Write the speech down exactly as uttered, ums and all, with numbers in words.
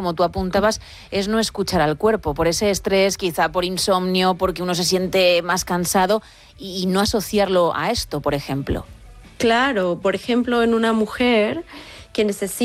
como tú apuntabas, es no escuchar al cuerpo, por ese estrés, quizá por insomnio, porque uno se siente más cansado, y no asociarlo a esto, por ejemplo. Claro, por ejemplo, en una mujer que necesita